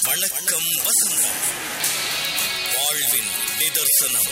வணக்கம் வசந்தம், வாழ்வின் நிதர்சனம்.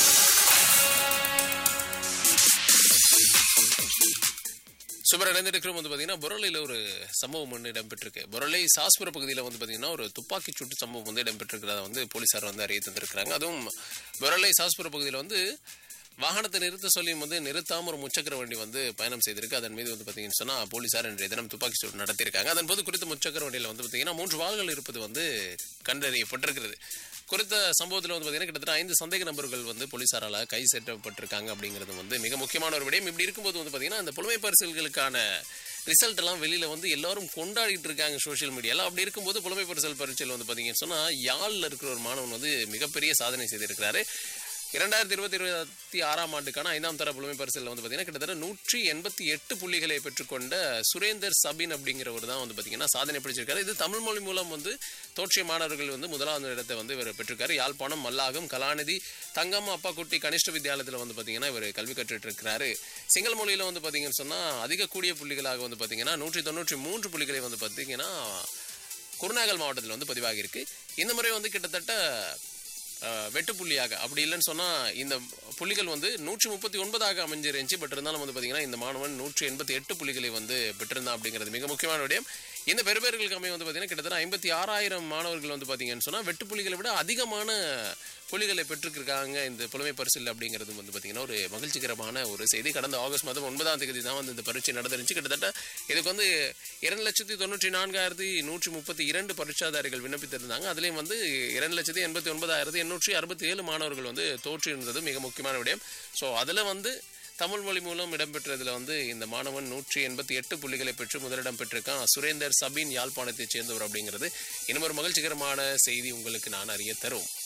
சுமார் இணைந்திருக்கிறோம். பார்த்தீங்கன்னா பொருளையில் ஒரு சம்பவம் ஒன்று இடம்பெற்றிருக்கு. பொருளை சாஸ்புர பகுதியில் பார்த்தீங்கன்னா ஒரு துப்பாக்கி சூட்டு சம்பவம் இடம்பெற்றிருக்கிறத போலீசார் அறிய தந்திருக்கிறாங்க. அதுவும் பொருளை சாஸ்புர பகுதியில் வாகனத்தை நிறுத்த சொல்லி நிறுத்தாம ஒரு முச்சக்கர வண்டி பயணம் செய்திருக்கு. அதன் மீது பார்த்தீங்கன்னு சொன்னா போலீசார் இன்றைய தினம் துப்பாக்கி சூடு நடத்தியிருக்காங்க. அதன் போது குறித்த முச்சக்கர வண்டியில் பார்த்தீங்கன்னா 3 வாள்கள் இருப்பது கண்டறியப்பட்டிருக்கிறது. குறித்த சம்பவத்தில் பார்த்தீங்கன்னா கிட்டத்தட்ட 5 சந்தேக நபர்கள் போலீசாரால் கை சேர்க்கப்பட்டிருக்காங்க அப்படிங்கிறது மிக முக்கியமான ஒரு விடயம். இப்படி இருக்கும்போது பார்த்தீங்கன்னா இந்த புலமை பரிசல்களுக்கான ரிசல்ட் எல்லாம் வெளியில எல்லாரும் கொண்டாடிட்டு இருக்காங்க சோசியல் மீடியால. அப்படி இருக்கும்போது புலமை பரிசல் பரீட்சையில் பார்த்தீங்கன்னு சொன்னா யாழ்ல இருக்கிற ஒரு மாணவன் மிகப்பெரிய சாதனை செய்திருக்கிறாரு. 2026ஆம் ஆண்டுக்கான 5ஆம் தர புலமை பரிசில் பார்த்தீங்கன்னா கிட்டத்தட்ட 188 புள்ளிகளை பெற்றுக்கொண்ட சுரேந்தர் சபின் அப்படிங்கிறவர் தான் பார்த்தீங்கன்னா சாதனை பிடிச்சிருக்காரு. இது தமிழ் மொழி மூலம் தோற்றிய மாணவர்கள் முதலாவது இடத்தை இவர் பெற்றிருக்காரு. யாழ்ப்பாணம் மல்லாகம் கலாநிதி தங்கம்மா அப்பா குட்டி கனிஷ்ட வித்யாலயத்தில் பார்த்தீங்கன்னா இவர் கல்வி கற்றுட்டு இருக்கிறாரு. சிங்கள மொழியில பார்த்தீங்கன்னு சொன்னா அதிக கூடிய புள்ளிகளாக பார்த்தீங்கன்னா 193 புள்ளிகளை பார்த்தீங்கன்னா குருநாகல் மாவட்டத்தில் பதிவாகி இருக்கு. இந்த முறை கிட்டத்தட்ட வெட்டுப்புள்ளியாக அப்படி இல்லைன்னு சொன்னா இந்த புள்ளிகள் 139ஆக அமைஞ்சிருந்துச்சு. பட் இருந்தாலும் பார்த்தீங்கன்னா இந்த மாணவன் 188 புள்ளிகளை பெற்றிருந்தான் அப்படிங்கிறது மிக முக்கியமான விடயம். இந்த பெறுபேறுகளுக்கு அமைய பார்த்தீங்கன்னா கிட்டத்தட்ட 56,000 மாணவர்கள் பார்த்தீங்கன்னு சொன்னா வெட்டு புள்ளிகளை விட அதிகமான புள்ளிகளை பெற்றிருக்காங்க இந்த புலமை பரிசில் அப்படிங்கிறது பார்த்தீங்கன்னா ஒரு மகிழ்ச்சிகரமான ஒரு செய்தி. கடந்த ஆகஸ்ட் மாதம் 9ஆம் தேதி தான் இந்த பரீட்சை நடந்துருந்துச்சு. கிட்டத்தட்ட இதுக்கு 2,94,132 பரீட்சாதாரிகள் விண்ணப்பித்திருந்தாங்க. அதுலேயும் 2,89,867 மாணவர்கள் தோற்றிருந்தது மிக முக்கியமான விடயம். ஸோ அதில் தமிழ் மொழி மூலம் இடம்பெற்றதுல இந்த மாணவன் 188 புள்ளிகளை பெற்று முதலிடம் பெற்றிருக்கான். சுரேந்தர் சபின் யாழ்ப்பாணத்தைச் சேர்ந்தவர் அப்படிங்கிறது இன்னும் ஒரு மகிழ்ச்சிகரமான செய்தி உங்களுக்கு நான் அறிய தரும்.